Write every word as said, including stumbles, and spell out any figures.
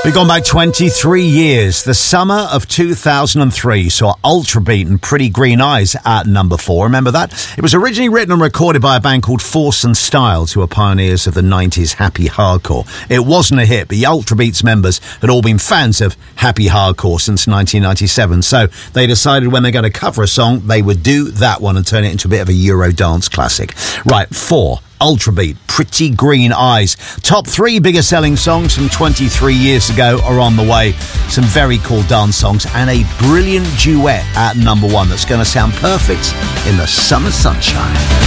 We've gone back twenty-three years. The summer of two thousand three saw Ultrabeat and Pretty Green Eyes at number four. Remember that? It was originally written and recorded by a band called Force and Styles, who were pioneers of the nineties happy hardcore. It wasn't a hit, but the Ultrabeat's members had all been fans of happy hardcore since nineteen ninety-seven. So they decided when they're going to cover a song, they would do that one and turn it into a bit of a Euro dance classic. Right, four. Ultrabeat, Pretty Green Eyes. Top three biggest selling songs from twenty-three years ago are on the way. Some very cool dance songs and a brilliant duet at number one that's going to sound perfect in the summer sunshine.